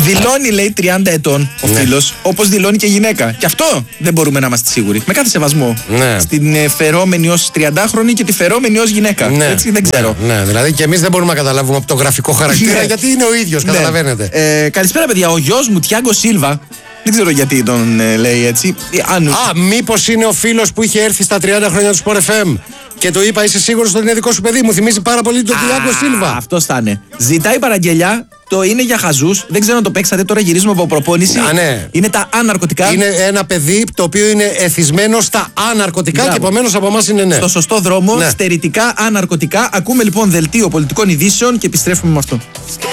Δηλώνει, λέει, 30 ετών ο φίλος, όπως δηλώνει και γυναίκα. Και αυτό δεν μπορούμε να είμαστε σίγουροι. Με κάθε σεβασμό. Στην φερόμενη ως 30χρονη και τη φερόμενη ως γυναίκα. Έτσι δεν ξέρω. Ναι, δηλαδή και εμείς δεν μπορούμε να καταλάβουμε από το γραφικό χαρακτήρα γιατί είναι ο ίδιος, καταλαβαίνετε. Καλησπέρα, παιδιά. Ο γιος μου, Τιάγκο Σίλβα. Δεν ξέρω γιατί τον λέει έτσι. Μήπως είναι ο φίλος που είχε έρθει στα 30 χρόνια του Sport FM και του είπα: είσαι σίγουρος ότι είναι δικό σου παιδί? Μου θυμίζει πάρα πολύ τον Τιάγκο Σίλβα. Αυτό θα είναι. Ζητάει παραγγελιά. Το είναι για χαζούς. Δεν ξέρω αν το παίξατε. Τώρα γυρίζουμε από προπόνηση. Είναι τα αναρκωτικά. Είναι ένα παιδί το οποίο είναι εθισμένο στα αναρκωτικά και επομένως από εμάς είναι στο σωστό δρόμο. Στερητικά αναρκωτικά. Ακούμε λοιπόν δελτίο πολιτικών ειδήσεων και επιστρέφουμε με αυτό.